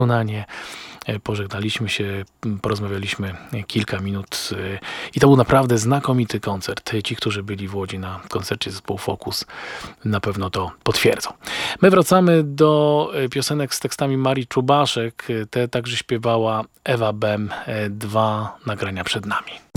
wykonanie. Pożegnaliśmy się, porozmawialiśmy kilka minut i to był naprawdę znakomity koncert. Ci, którzy byli w Łodzi na koncercie zespołu Focus, na pewno to potwierdzą. My wracamy do piosenek z tekstami Marii Czubaszek. Te także śpiewała Ewa Bem. 2 nagrania przed nami.